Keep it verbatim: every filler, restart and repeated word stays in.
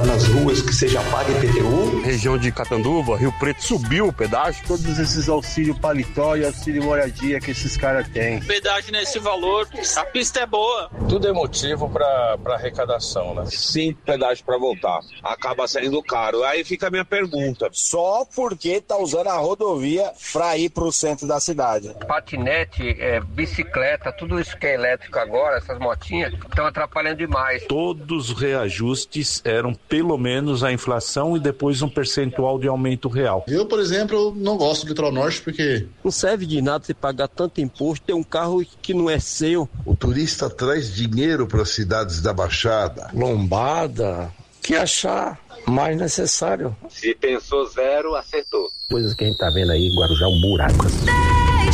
nas ruas que seja paga I P T U. Região de Catanduva, Rio Preto, subiu o pedágio. Todos esses auxílio paletó e auxílio moradia que esses caras têm. Pedágio nesse valor, a pista é boa. Tudo é motivo para para arrecadação, né? Sim, pedágio para voltar. Acaba saindo caro. Aí fica a minha pergunta. Só porque tá usando a rodovia para ir pro centro da cidade. Patinete, é, bicicleta, tudo isso que é elétrico agora, essas motinhas, estão atrapalhando demais. Todos os reajustes eram pelo menos a inflação e depois um percentual de aumento real. Eu, por exemplo, não gosto do Litoral Norte porque não serve de nada você pagar tanto imposto, ter um carro que não é seu. O turista traz dinheiro para as cidades da Baixada. Lombada, que achar mais necessário. Se pensou zero, acertou. Coisas que a gente tá vendo aí, Guarujá, um buraco.